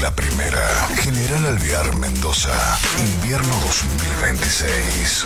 La primera, General Alvear Mendoza, invierno 2026.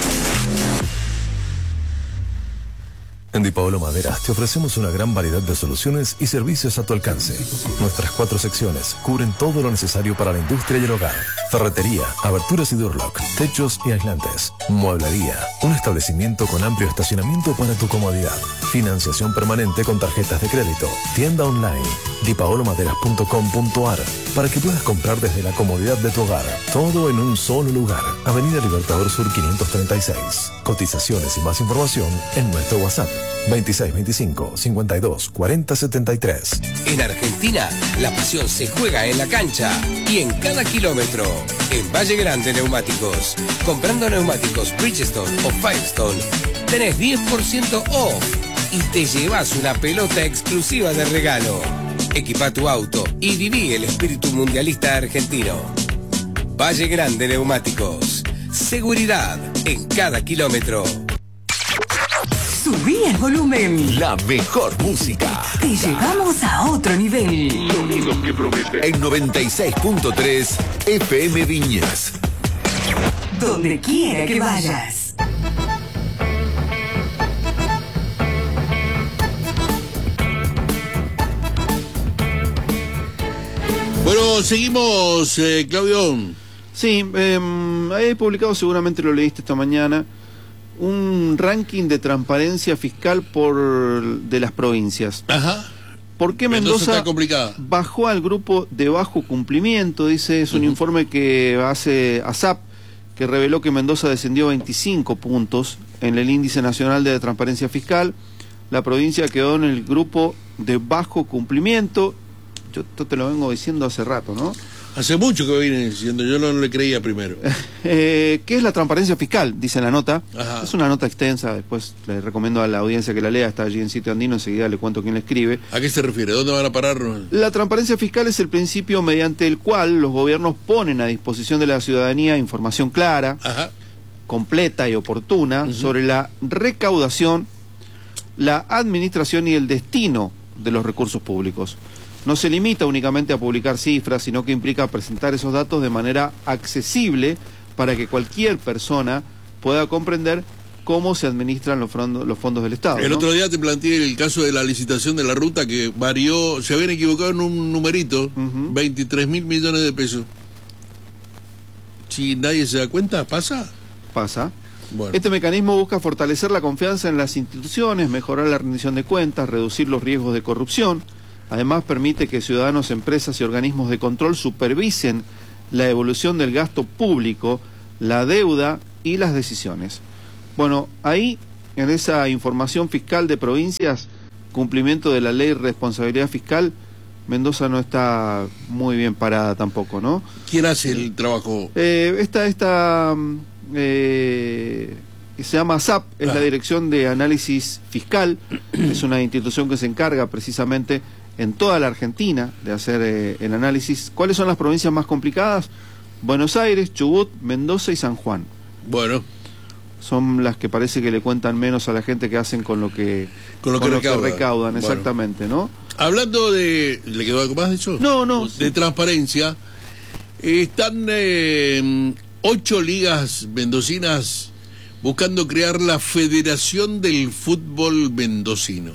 En Di Paolo Maderas te ofrecemos una gran variedad de soluciones y servicios a tu alcance. Nuestras 4 secciones cubren todo lo necesario para la industria y el hogar. Ferretería, aberturas y Durlock, techos y aislantes. Mueblería, un establecimiento con amplio estacionamiento para tu comodidad. Financiación permanente con tarjetas de crédito. Tienda online, dipaolomaderas.com.ar, para que puedas comprar desde la comodidad de tu hogar. Todo en un solo lugar. Avenida Libertador Sur 536. Cotizaciones y más información en nuestro WhatsApp 2625 52 40 73. En Argentina, la pasión se juega en la cancha y en cada kilómetro. En Valle Grande Neumáticos, comprando neumáticos Bridgestone o Firestone, tenés 10% off y te llevas una pelota exclusiva de regalo. Equipa tu auto y viví el espíritu mundialista argentino. Valle Grande Neumáticos, seguridad en cada kilómetro. Subí el volumen. La mejor música. Te llevamos a otro nivel. Sonidos que prometen. En 96.3 FM Viñas. Donde quiera que vayas. Bueno, seguimos, Claudio. Sí, he publicado, seguramente lo leíste esta mañana, un ranking de transparencia fiscal de las provincias. Ajá. ¿Por qué Mendoza bajó al grupo de bajo cumplimiento? Dice, es un informe que hace ASAP, que reveló que Mendoza descendió 25 puntos en el índice nacional de transparencia fiscal. La provincia quedó en el grupo de bajo cumplimiento. Yo esto te lo vengo diciendo hace rato, ¿no? Hace mucho que viene diciendo, yo no le creía primero. ¿Qué es la transparencia fiscal? Dice la nota. Ajá. Es una nota extensa, después le recomiendo a la audiencia que la lea, está allí en Sitio Andino, enseguida le cuento quién la escribe. ¿A qué se refiere? ¿Dónde van a parar? La transparencia fiscal es el principio mediante el cual los gobiernos ponen a disposición de la ciudadanía información clara, Ajá, completa y oportuna sobre la recaudación, la administración y el destino de los recursos públicos. No se limita únicamente a publicar cifras, sino que implica presentar esos datos de manera accesible para que cualquier persona pueda comprender cómo se administran los fondos del Estado. El otro día te planteé el caso de la licitación de la ruta que varió, se habían equivocado en un numerito, 23.000 millones de pesos. Si nadie se da cuenta, ¿pasa? Pasa. Bueno. Este mecanismo busca fortalecer la confianza en las instituciones, mejorar la rendición de cuentas, reducir los riesgos de corrupción. Además, permite que ciudadanos, empresas y organismos de control supervisen la evolución del gasto público, la deuda y las decisiones. Bueno, ahí, en esa información fiscal de provincias, cumplimiento de la ley de responsabilidad fiscal, Mendoza no está muy bien parada tampoco, ¿no? ¿Quién hace el trabajo? Esta que se llama ASAP, es la Dirección de Análisis Fiscal, es una institución que se encarga precisamente en toda la Argentina de hacer el análisis. ¿Cuáles son las provincias más complicadas? Buenos Aires, Chubut, Mendoza y San Juan. Bueno. Son las que parece que le cuentan menos a la gente que hacen con lo que recaudan, bueno, exactamente, ¿no? Hablando de... ¿Le quedó algo más de eso? No. De transparencia, están 8 ligas mendocinas buscando crear la Federación del Fútbol Mendocino.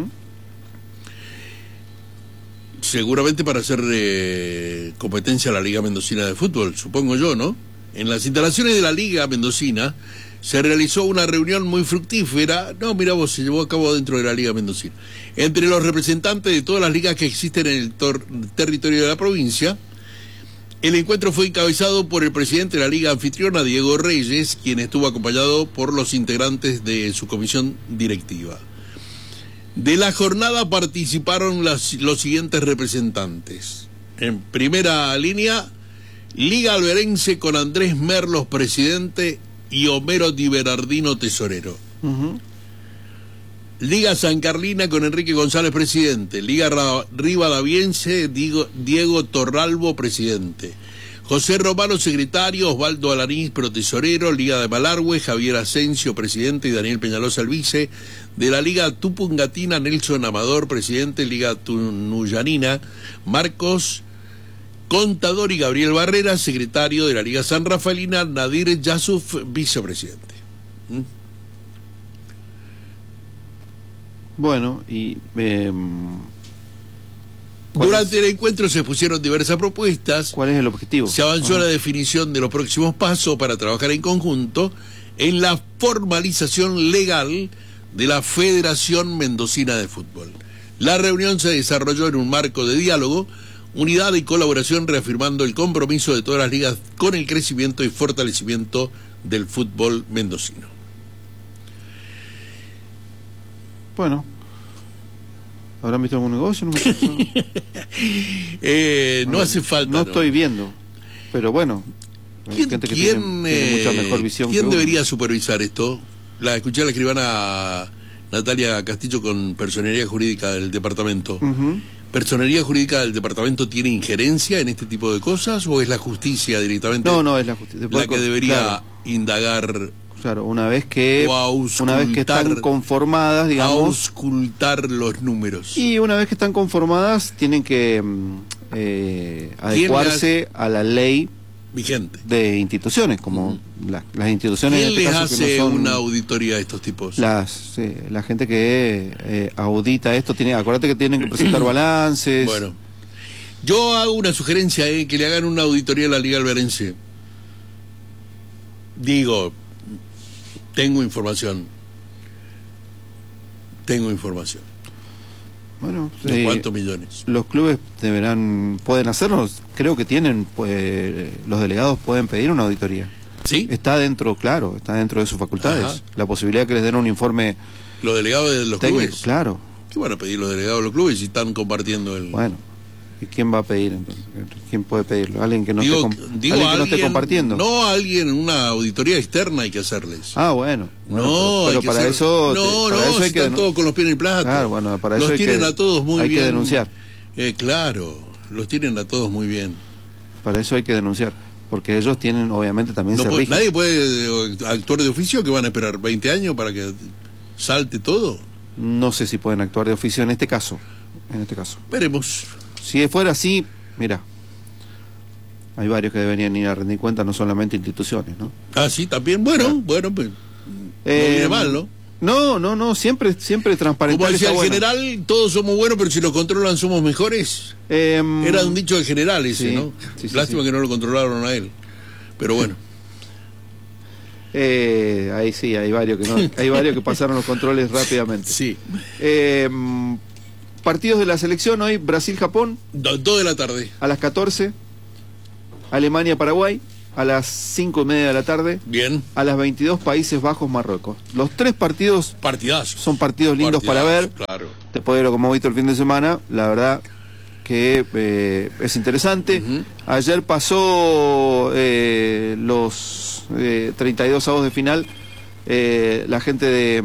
Seguramente para hacer competencia a la Liga Mendocina de Fútbol, supongo yo, ¿no? En las instalaciones de la Liga Mendocina se realizó una reunión muy fructífera. No, mira vos, se llevó a cabo dentro de la Liga Mendocina. Entre los representantes de todas las ligas que existen en el territorio de la provincia. El encuentro fue encabezado por el presidente de la Liga Anfitriona, Diego Reyes, quien estuvo acompañado por los integrantes de su comisión directiva. De la jornada participaron los siguientes representantes. En primera línea, Liga Alverense con Andrés Merlos, presidente, y Homero Di Berardino, tesorero. Liga San Carlina con Enrique González, presidente. Liga Rivadaviense, Diego Torralbo, presidente. José Romano, secretario. Osvaldo Alanís, tesorero. Liga de Malargüe, Javier Asensio, presidente, y Daniel Peñalosa, el vice. De la Liga Tupungatina, Nelson Amador, presidente. Liga Tunuyanina, Marcos contador, y Gabriel Barrera, secretario de la Liga San Rafaelina, Nadir Yasuf, vicepresidente. Bueno, y durante el encuentro se pusieron diversas propuestas. ¿cuál es el objetivo? Se avanzó la definición de los próximos pasos para trabajar en conjunto en la formalización legal de la Federación Mendocina de Fútbol. La reunión se desarrolló en un marco de diálogo, unidad y colaboración, reafirmando el compromiso de todas las ligas con el crecimiento y fortalecimiento del fútbol mendocino. Bueno, ¿habrán visto algún negocio? No hace falta. No estoy viendo, pero bueno. Hay gente que tiene mucha mejor visión. ¿Quién que uno. debería supervisar esto? Escuché a la escribana Natalia Castillo con Personería Jurídica del departamento. ¿Personería Jurídica del departamento tiene injerencia en este tipo de cosas o es la justicia directamente? No, es la justicia. La que debería claro, indagar. Claro, una vez que están conformadas, digamos. Auscultar los números. Y una vez que están conformadas, tienen que adecuarse a la ley vigente de instituciones, como las instituciones. ¿Quién en este les caso, hace que no son una auditoría a estos tipos? la gente que audita esto, acuérdate que tienen que presentar balances. Bueno, yo hago una sugerencia, que le hagan una auditoría a la Liga Alverense. Digo, tengo información. Bueno, ¿cuántos millones? Los clubes pueden hacerlo. Creo que tienen, pues, los delegados pueden pedir una auditoría. ¿Sí? Está dentro de sus facultades. Ajá. La posibilidad que les den un informe. ¿Los delegados de los técnico, clubes? Claro. ¿Qué van a pedir los delegados de los clubes si están compartiendo el...? Bueno, ¿y quién va a pedir entonces? ¿Quién puede pedirlo? Alguien que no esté compartiendo. No, alguien, una auditoría externa hay que hacerles. Ah, bueno. Pero para eso hay que están todos con los pies en el plato. Claro, bueno, para los eso tienen a todos muy bien. Hay que denunciar. Claro, los tienen a todos muy bien. Para eso hay que denunciar, porque ellos tienen, obviamente, también nadie puede actuar de oficio, que van a esperar 20 años para que salte todo. No sé si pueden actuar de oficio en este caso. Veremos. Si fuera así, mira, hay varios que deberían ir a rendir cuentas, no solamente instituciones, ¿no? Ah, sí, también. Bueno, pues no viene mal, ¿no? No, siempre transparente. Como decía el general, todos somos buenos, pero si los controlan somos mejores. Era un dicho del general ese, ¿no? Sí, Lástima que no lo controlaron a él. Pero bueno. Ahí sí, hay varios que pasaron los controles rápidamente. Sí. Partidos de la selección hoy: Brasil-Japón. 2 de la tarde. A las 14. Alemania-Paraguay. A las 5:30 de la tarde. Bien. A las 22, Países Bajos-Marruecos. Los 3 partidos. Partidazos. Son partidos lindos para ver. Claro. Después de lo que hemos visto el fin de semana, la verdad que es interesante. Ayer pasó los 32 avos de final la gente de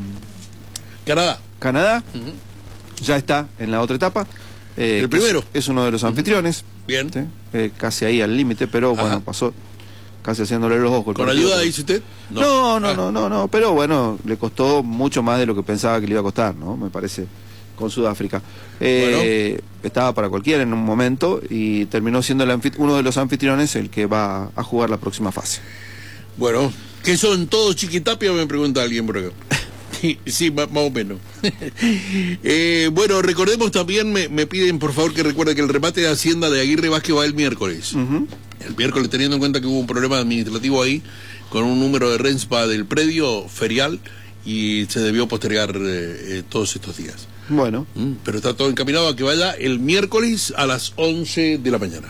Canadá. Ya está en la otra etapa. El primero. Es uno de los anfitriones. Bien. ¿Sí? Casi ahí al límite, pero bueno, pasó casi haciéndole los ojos. ¿Con ayuda, dice usted? No, pero bueno, le costó mucho más de lo que pensaba que le iba a costar, ¿no? Me parece, con Sudáfrica. Estaba para cualquiera en un momento y terminó siendo uno de los anfitriones el que va a jugar la próxima fase. Bueno, ¿qué son todos Chiquitapia? Me pregunta alguien por acá. Sí, más o menos. Bueno, recordemos también, me piden por favor que recuerde que el remate de Hacienda de Aguirre Vázquez va el miércoles. El miércoles, teniendo en cuenta que hubo un problema administrativo ahí con un número de RENSPA del predio ferial y se debió postergar todos estos días. Bueno. Pero está todo encaminado a que vaya el miércoles a las 11 de la mañana.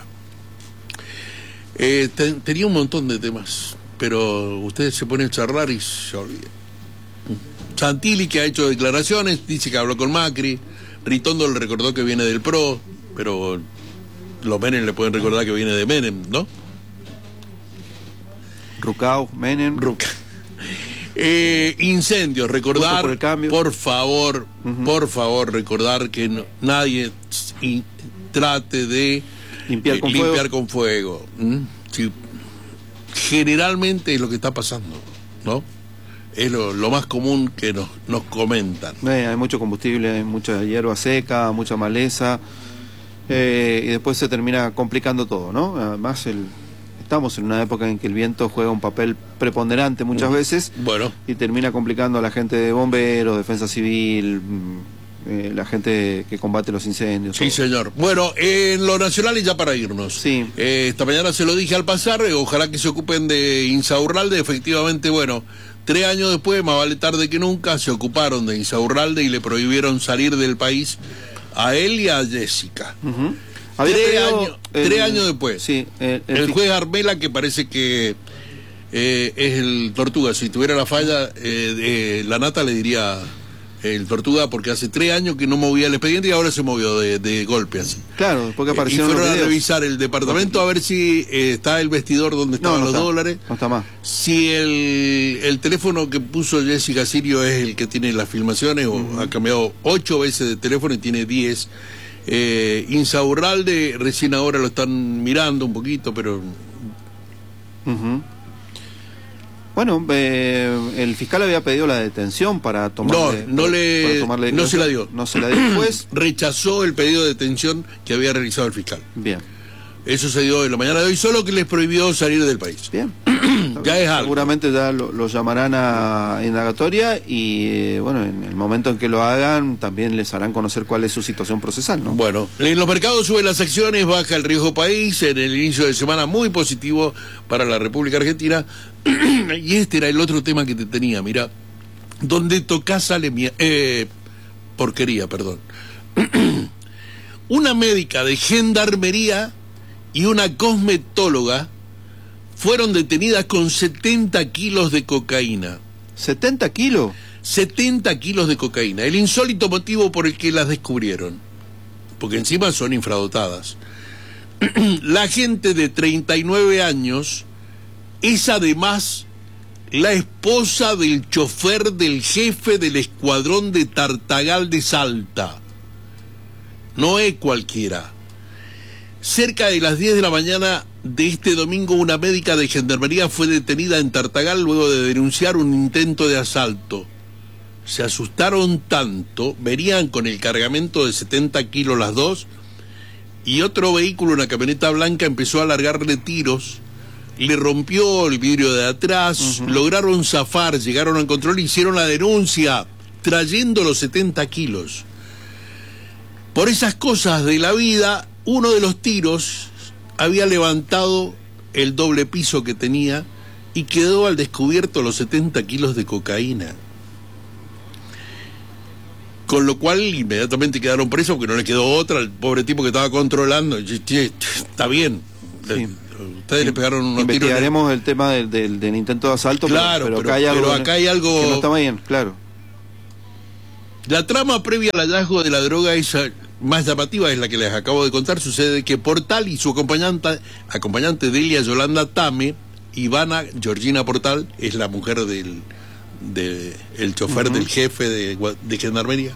Tenía un montón de temas, pero ustedes se ponen a charlar y se olvidan. Santilli, que ha hecho declaraciones, dice que habló con Macri. Ritondo le recordó que viene del PRO, pero los Menem le pueden recordar que viene de Menem, ¿no? Rucao, Menem. Incendios, recordar, por favor, recordar que nadie trate de limpiar con fuego. Sí, generalmente es lo que está pasando, ¿no? Es lo más común que nos comentan. Hay mucho combustible, hay mucha hierba seca, mucha maleza. y después se termina complicando todo, ¿no? Además, estamos en una época en que el viento juega un papel preponderante muchas veces, bueno, y termina complicando a la gente de bomberos, defensa civil, la gente que combate los incendios. Sí, todo. señor. Bueno, en lo nacional y ya para irnos. Sí. Esta mañana se lo dije al pasar, ojalá que se ocupen de Insaurralde. Efectivamente, bueno, 3 años después, más vale tarde que nunca, se ocuparon de Insaurralde y le prohibieron salir del país a él y a Jessica. Uh-huh. 3 años después. Sí, el juez Armela, que parece que es el Tortuga. Si tuviera la falla, la Nata le diría el Tortuga, porque hace 3 años que no movía el expediente y ahora se movió de golpe así. Claro, porque Y aparecieron fueron los a videos. revisar el departamento a ver si está el vestidor donde estaban los dólares. No está más. Si el teléfono que puso Jessica Sirio es el que tiene las filmaciones, o ha cambiado 8 veces de teléfono y tiene 10. Insaurralde recién ahora lo están mirando un poquito, pero... Uh-huh. Bueno, el fiscal había pedido la detención para tomarle... No se la dio. No se la dio después. Rechazó el pedido de detención que había realizado el fiscal. Bien. Eso se dio en la mañana de hoy, solo que les prohibió salir del país. Bien. Ya es algo. Seguramente ya lo llamarán a indagatoria y, bueno, en el momento en que lo hagan también les harán conocer cuál es su situación procesal, ¿no? Bueno, en los mercados suben las acciones, baja el riesgo país, en el inicio de semana muy positivo para la República Argentina. Y este era el otro tema que te tenía, mira, donde tocás sale porquería, perdón. Una médica de gendarmería y una cosmetóloga fueron detenidas con 70 kilos de cocaína. ¿70 kilos? 70 kilos de cocaína. El insólito motivo por el que las descubrieron. Porque encima son infradotadas. La gente de 39 años es además la esposa del chofer del jefe del escuadrón de Tartagal de Salta. No es cualquiera. Cerca de las 10 de la mañana de este domingo, una médica de gendarmería fue detenida en Tartagal luego de denunciar un intento de asalto. Se asustaron tanto, venían con el cargamento de 70 kilos las dos, y otro vehículo, una camioneta blanca, empezó a largarle tiros, le rompió el vidrio de atrás, lograron zafar, llegaron al control y hicieron la denuncia, trayendo los 70 kilos. Por esas cosas de la vida, uno de los tiros había levantado el doble piso que tenía y quedó al descubierto los 70 kilos de cocaína. Con lo cual inmediatamente quedaron presos porque no le quedó otra al pobre tipo que estaba controlando. Está bien. Sí. Ustedes le pegaron unos tiros. Investigaremos el tema del intento de asalto, claro, pero acá hay algo que no está bien, claro. La trama previa al hallazgo de la droga más llamativa es la que les acabo de contar. Sucede que Portal y su acompañante Delia Yolanda Tame, Ivana Georgina Portal, es la mujer el chofer del jefe de gendarmería.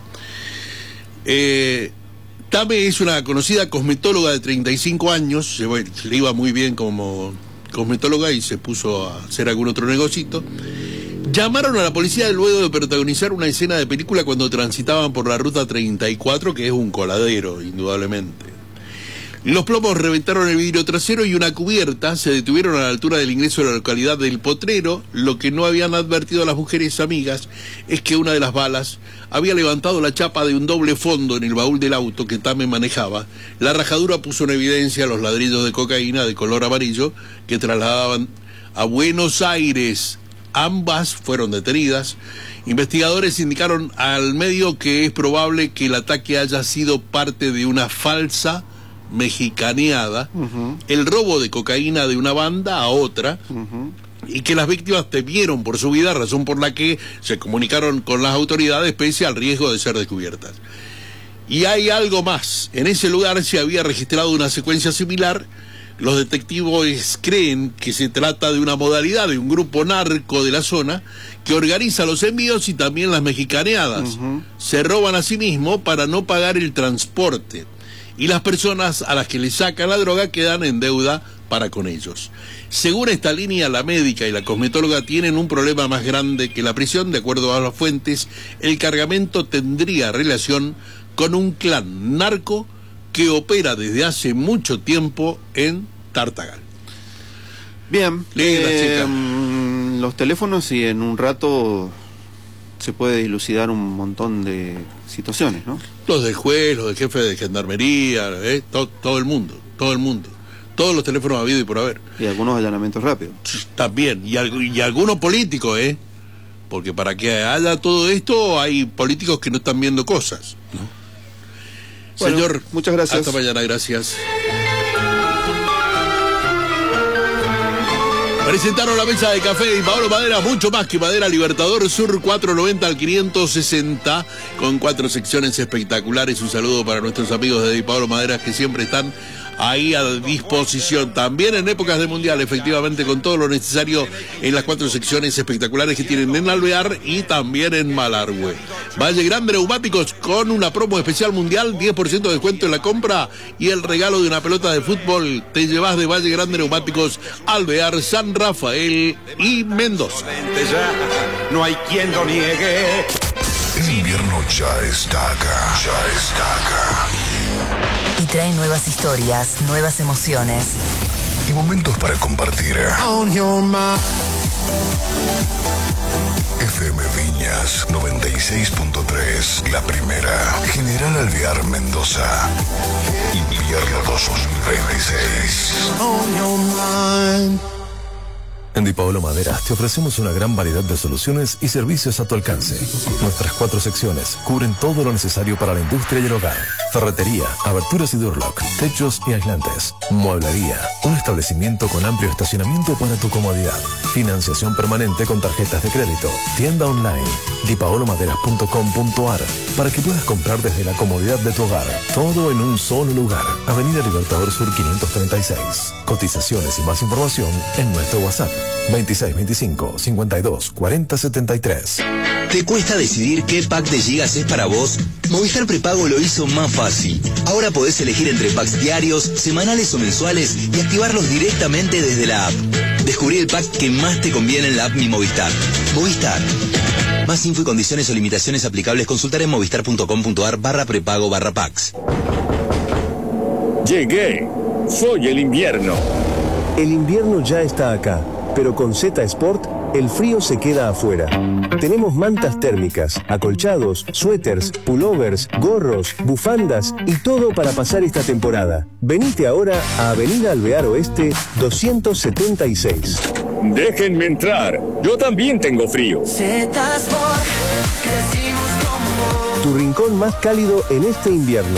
Tame es una conocida cosmetóloga de 35 años, le iba muy bien como cosmetóloga y se puso a hacer algún otro negocito. Llamaron a la policía luego de protagonizar una escena de película cuando transitaban por la ruta 34, que es un coladero, indudablemente. Los plomos reventaron el vidrio trasero y una cubierta. Se detuvieron a la altura del ingreso de la localidad del Potrero. Lo que no habían advertido a las mujeres amigas es que una de las balas había levantado la chapa de un doble fondo en el baúl del auto que Tame manejaba. La rajadura puso en evidencia los ladrillos de cocaína de color amarillo que trasladaban a Buenos Aires. Ambas fueron detenidas. Investigadores indicaron al medio que es probable que el ataque haya sido parte de una falsa mexicaneada, el robo de cocaína de una banda a otra, y que las víctimas temieron por su vida, razón por la que se comunicaron con las autoridades pese al riesgo de ser descubiertas. Y hay algo más. En ese lugar se había registrado una secuencia similar. Los detectives creen que se trata de una modalidad de un grupo narco de la zona que organiza los envíos y también las mexicaneadas. Se roban a sí mismos para no pagar el transporte. Y las personas a las que les sacan la droga quedan en deuda para con ellos. Según esta línea, la médica y la cosmetóloga tienen un problema más grande que la prisión. De acuerdo a las fuentes, el cargamento tendría relación con un clan narco que opera desde hace mucho tiempo en Tartagal. Bien, Chica. los teléfonos, y en un rato se puede dilucidar un montón de situaciones, ¿no? Los del juez, los del jefe de gendarmería, todo el mundo. Todos los teléfonos habidos y por haber. Y algunos allanamientos rápidos. También, y algunos políticos, porque para que haya todo esto hay políticos que no están viendo cosas, ¿no? Bueno, señor, muchas gracias. Hasta mañana, gracias. Presentaron la mesa de café de Paolo Madera, mucho más que madera. Libertador Sur 490 al 560, con 4 secciones espectaculares. Un saludo para nuestros amigos de Di Paolo Madera, que siempre están ahí a disposición, también en épocas de mundial, efectivamente, con todo lo necesario en las 4 secciones espectaculares que tienen en Alvear y también en Malargüe. Valle Grande Neumáticos, con una promo especial mundial, 10% de descuento en la compra y el regalo de una pelota de fútbol. Te llevas de Valle Grande Neumáticos, Alvear, San Rafael y Mendoza. No hay quien lo niegue. El invierno ya está acá. Y trae nuevas historias, nuevas emociones. Y momentos para compartir. FM Viñas 96.3, la primera. General Alvear, Mendoza. Invierno 2026. En Di Paolo Maderas te ofrecemos una gran variedad de soluciones y servicios a tu alcance. Nuestras 4 secciones cubren todo lo necesario para la industria y el hogar. Ferretería, aberturas y Durlock, techos y aislantes. Mueblería, un establecimiento con amplio estacionamiento para tu comodidad. Financiación permanente con tarjetas de crédito. Tienda online, dipaolomaderas.com.ar, para que puedas comprar desde la comodidad de tu hogar. Todo en un solo lugar. Avenida Libertador Sur 536. Cotizaciones y más información en nuestro WhatsApp. 2625 52 40 73. ¿Te cuesta decidir qué pack de gigas es para vos? Movistar Prepago lo hizo más fácil. Ahora podés elegir entre packs diarios, semanales o mensuales y activarlos directamente desde la app. Descubrí el pack que más te conviene en la app Mi Movistar. Movistar. Más info y condiciones o limitaciones aplicables, consultar en movistar.com.ar/prepago/packs. Llegué. Soy el invierno. El invierno ya está acá, pero con Z Sport el frío se queda afuera. Tenemos mantas térmicas, acolchados, suéteres, pullovers, gorros, bufandas y todo para pasar esta temporada. Venite ahora a Avenida Alvear Oeste 276. Déjenme entrar. Yo también tengo frío. Z Sport, crecimos con vos. Tu rincón más cálido en este invierno.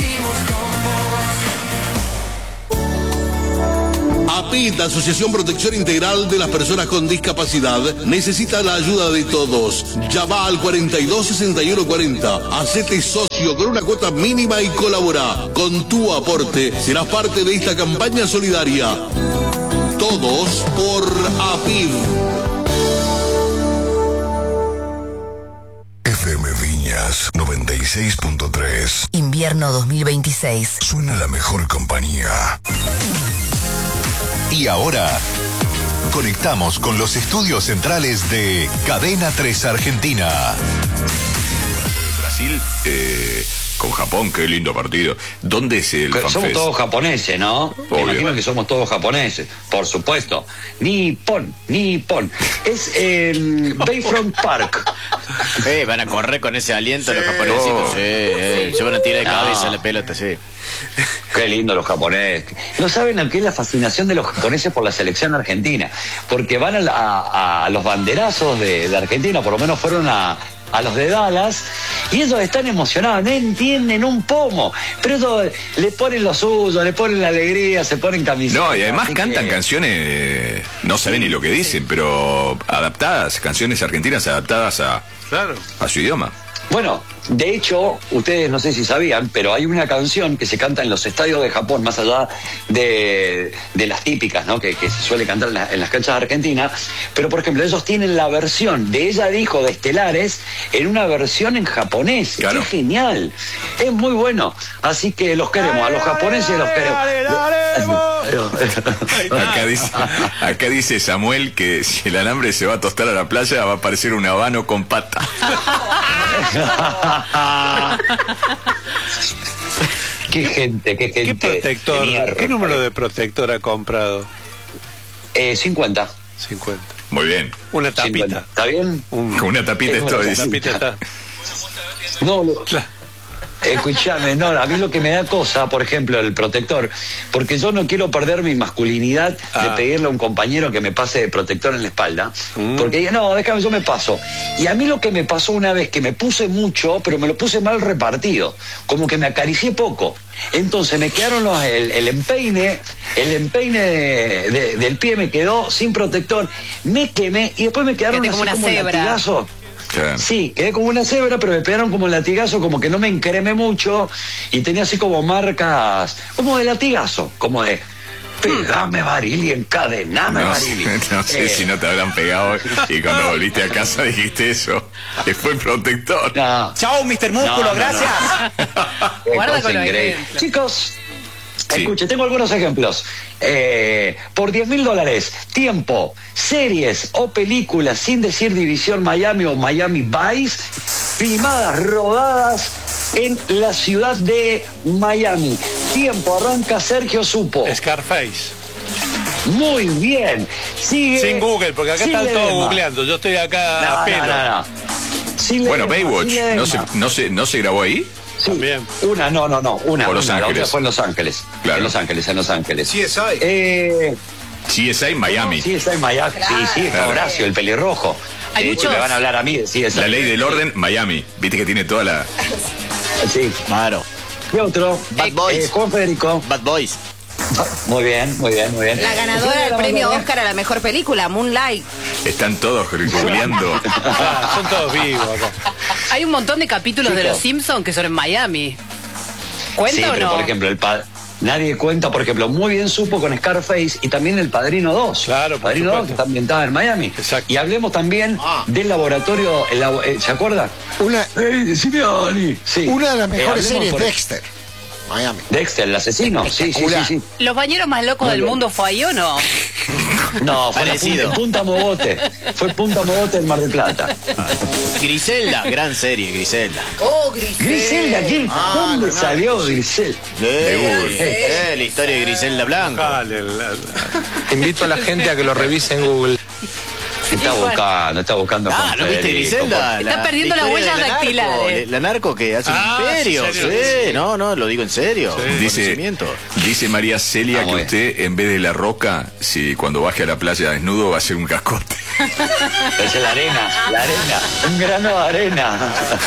APIT, Asociación Protección Integral de las Personas con Discapacidad, necesita la ayuda de todos. Llama al 426140. Hacete socio con una cuota mínima y colabora. Con tu aporte serás parte de esta campaña solidaria. Todos por APIT. FM Viñas 96.3. Invierno 2026. Suena la mejor compañía. Y ahora conectamos con los estudios centrales de Cadena 3 Argentina. Brasil con Japón, qué lindo partido. ¿Dónde es el FanFest? Somos todos japoneses, ¿no? Me Obvio. imagino que somos todos japoneses, por supuesto. Nippon. Es el Bayfront Park. Van a correr con ese aliento los japonesitos. Se van a tirar de cabeza la pelota, sí. Qué lindo los japoneses. No saben lo que es la fascinación de los japoneses por la selección argentina, porque van a los banderazos de Argentina, por lo menos fueron a los de Dallas, y ellos están emocionados, no entienden un pomo, pero ellos le ponen lo suyo, le ponen la alegría, se ponen camisetas. No, y además cantan canciones, no saben ni lo que dicen, pero adaptadas, canciones argentinas adaptadas a su idioma. Bueno, de hecho, ustedes no sé si sabían, pero hay una canción que se canta en los estadios de Japón, más allá de las típicas, ¿no? Que se suele cantar en las canchas de Argentina. Pero, por ejemplo, ellos tienen la versión de Ella Dijo de Estelares en una versión en japonés. Claro. ¡Qué genial! Es muy bueno. Así que los queremos, a los japoneses los queremos. Acá dice Samuel que si el alambre se va a tostar a la playa va a aparecer un habano con pata. Qué gente. ¿Qué protector? ¿Qué número de protector ha comprado? 50. 50. Muy bien. Una tapita. 50. ¿Está bien? Una tapita estoy. Una tapita está. No, escuchame, no, a mí lo que me da cosa, por ejemplo, el protector, porque yo no quiero perder mi masculinidad de pedirle a un compañero que me pase de protector en la espalda, porque no, déjame, yo me paso. Y a mí lo que me pasó una vez, que me puse mucho, pero me lo puse mal repartido, como que me acaricié poco. Entonces me quedaron el empeine del pie me quedó sin protector, me quemé y después me quedaron así como latigazos. Claro. Sí, quedé como una cebra, pero me pegaron como latigazo, como que no me encremé mucho y tenía así como marcas, como de latigazo, como de pegame Barili, encadename Barili. No sé si no te habrán pegado y cuando volviste a casa dijiste eso. Que fue el protector. No. Chao, Mr. Músculo, gracias. Guarda con los ejemplos. Chicos, escuche, tengo algunos ejemplos. Por $10.000, tiempo, series o películas, sin decir División Miami o Miami Vice, filmadas, rodadas en la ciudad de Miami. Tiempo, arranca Sergio Supo. Scarface. Muy bien. Sigue. Sin Google, porque acá están todos Ledesma. googleando. Yo estoy acá a pelo. Bueno, Baywatch, ¿no se grabó ahí? Sí, una. O Los La otra Ángeles. fue en Los Ángeles. Claro. En Los Ángeles. CSI. CSI Miami. CSI Miami. Sí, Claro. Horacio, el pelirrojo. Hay muchos. Me van a hablar a mí de CSI. La ley del orden, Miami. Viste que tiene toda la... Sí. Claro. ¿Qué otro? Bad Boys. Juan Federico. Bad Boys. Muy bien. La ganadora del premio Oscar a la mejor película, Moonlight. Están todos googleando. Son todos vivos acá. Hay un montón de capítulos de Chicos. Los Simpsons que son en Miami. ¿Cuenta Sí, o pero no? por ejemplo, nadie cuenta, por ejemplo, muy bien supo con Scarface y también El Padrino 2. Claro, por Padrino 2, supuesto. que está ambientada en Miami. Exacto. Y hablemos también del laboratorio, ¿se acuerdan? Simeoni. Sí. Una de las mejores hablemos series, por- Dexter. Miami. Dexter, el asesino. Sí. ¿Los bañeros más locos del mundo fue ahí o no? No, fue Parecido. en Punta Mogote. Fue Punta Mogote en Mar del Plata. Griselda, gran serie, Griselda. Oh, Griselda, ¿dónde salió Griselda? La historia de Griselda Blanco. Invito a la gente a que lo revise en Google. Está buscando. Ah, ¿no viste Griselda? Está perdiendo las historia huellas de la narco, dactilares. La narco que hace un Ah, imperio. ¿en serio? Sí, no, lo digo en serio. Dice María Celia que usted, en vez de la roca, si cuando baje a la playa desnudo, va a ser un cascote. Es la arena, un grano de arena.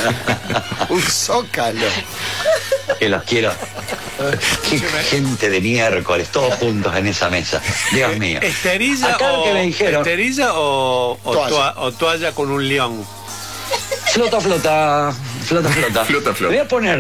Un zócalo. Que los quiero. Qué gente de miércoles, todos juntos en esa mesa. Dios mío. ¿Esterilla Acá lo que me dijeron. ¿Esterilla o Toalla. toalla con un león? Flota. Flota. Me voy a poner